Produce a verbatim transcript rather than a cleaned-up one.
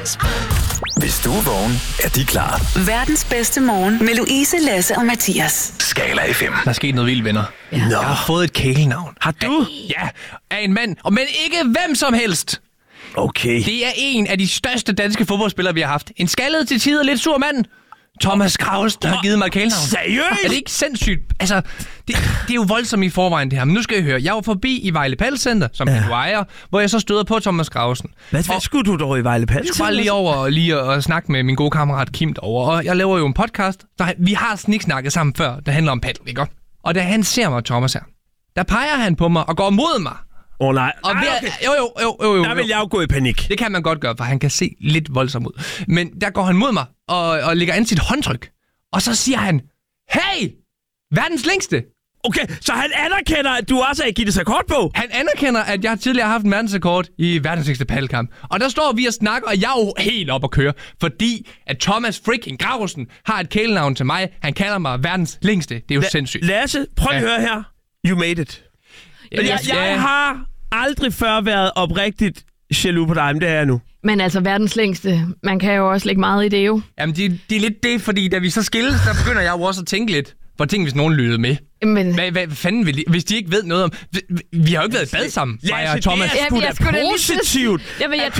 Hvis du er vågen, er de klar. Verdens bedste morgen med Louise, Lasse og Mathias. Skala F M. Der er sket noget vildt, venner. Ja. Jeg har fået et kælenavn. Har du? Ja, af en mand. Men ikke hvem som helst. Okay. Det er en af de største danske fodboldspillere, vi har haft. En skaldet til tider lidt sur mand. Thomas Gravesen, der har givet mig et kælenavn. Seriøst? Er det ikke sindssygt? Altså, det, det er jo voldsomt i forvejen, det her. Men nu skal I høre. Jeg var forbi i Vejle Paddelcenter, som ja. du ejer, hvor jeg så støder på Thomas Gravesen. Hvad, hvad skulle du dog i Vejle Paddelcenter? Jeg skulle bare lige over og, lige og snakke med min gode kammerat Kim derovre. Og jeg laver jo en podcast, der vi har sniksnakket sammen før, der handler om paddel, ikke? Og da han ser mig, Thomas her, der peger han på mig og går mod mig. Åh oh, nej. Og Ej, ved, okay. jo, jo, jo, jo, jo. Der vil jeg jo gå i panik. Det kan man godt gøre, for han kan se lidt voldsom ud. Men der går han mod mig og, og lægger an sit håndtryk. Og så siger han, hey, verdens længste. Okay, så han anerkender, at du også er Guinness rekordbog? Han anerkender, at jeg tidligere har haft en verdensrekord i verdens længste paddelkamp. Og der står vi og snakker, og jeg er jo helt op at køre. Fordi at Thomas freaking Gravesen har et kælenavn til mig. Han kalder mig verdens længste. Det er jo La- sindssygt. Lasse, prøv at ja. høre her. You made it. Ja, jeg, jeg har aldrig før været oprigtigt jaloux på dig, men det er jeg nu. Men altså verdens længste, man kan jo også lægge meget i det jo. Jamen det, det er lidt det, fordi da vi så skilles, der begynder jeg jo også at tænke lidt. For tænk, hvis nogen lyttede med. Men... Hvad, hvad fanden vil de, hvis de ikke ved noget om... Vi, vi har jo ikke været i bad sammen, mig og Thomas. Det er sgu da positivt. Jamen, jeg